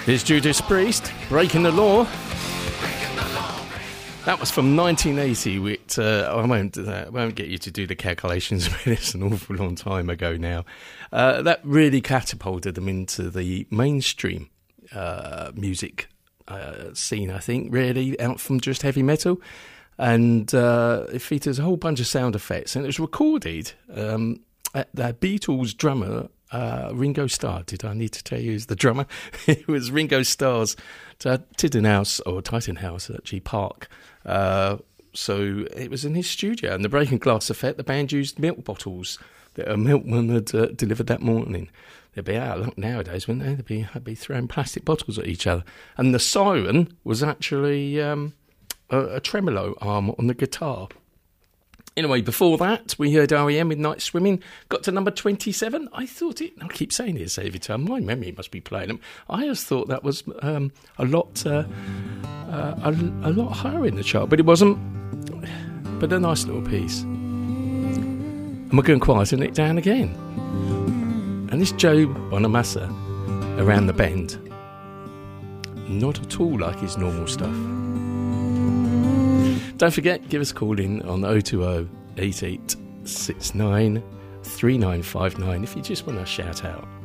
Here's Judas Priest, Breaking the Law. That was from 1980, which I won't get you to do the calculations, but it's an awful long time ago now. That really catapulted them into the mainstream music scene, I think, really, out from just heavy metal. And it features a whole bunch of sound effects, and it was recorded at the Beatles drummer, Ringo Starr. Did I need to tell you who's the drummer? It was Ringo Starr's Titan House at G Park. So it was in his studio. And the Breaking Glass Effect, the band used milk bottles that a milkman had delivered that morning. They'd be out of luck nowadays, wouldn't they? They'd be throwing plastic bottles at each other. And the siren was actually a tremolo arm on the guitar. Anyway, before that, we heard R.E.M. with Night Swimming. Got to number 27. I keep saying this every time. My memory must be playing them. I just thought that was a lot higher in the chart, but it wasn't. But a nice little piece. And we're going to quieten it down again. And this Joe Bonamassa, Around the Bend. Not at all like his normal stuff. Don't forget, give us a call in on 020 8869 3959 if you just want to shout out.